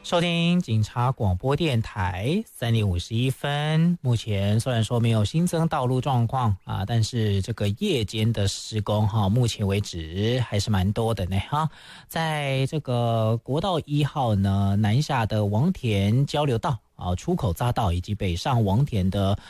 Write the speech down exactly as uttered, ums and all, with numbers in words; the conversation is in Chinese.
收听警察广播电台三点五十一分。目前虽然说没有新增道路状况啊，但是这个夜间的施工哈，目前为止还是蛮多的呢哈。在这个国道一号呢，南下的王田交流道啊，出口匝道以及北上王田的